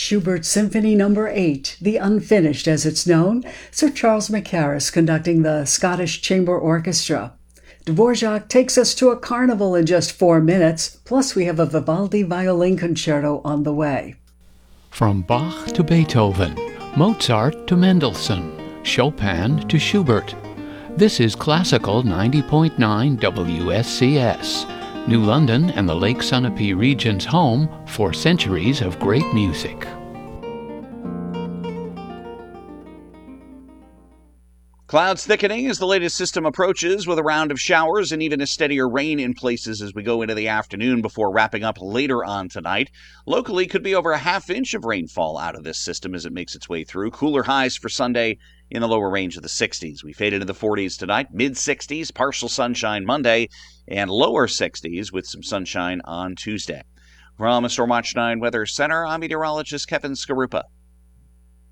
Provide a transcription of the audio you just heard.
Schubert Symphony No. 8, the Unfinished as it's known, Sir Charles Mackerras conducting the Scottish Chamber Orchestra. Dvorak takes us to a carnival in just 4 minutes, plus we have a Vivaldi violin concerto on the way. From Bach to Beethoven, Mozart to Mendelssohn, Chopin to Schubert. This is Classical 90.9 WSCS, New London and the Lake Sunapee region's home for centuries of great music. Clouds thickening as the latest system approaches with a round of showers and even a steadier rain in places as we go into the afternoon before wrapping up later on tonight. Locally, could be over a half-inch of rainfall out of this system as it makes its way through. Cooler highs for Sunday in the lower range of the 60s. We fade into the 40s tonight, mid-60s, partial sunshine Monday, and lower 60s with some sunshine on Tuesday. From the Storm Watch 9 Weather Center, I'm meteorologist Kevin Skarupa.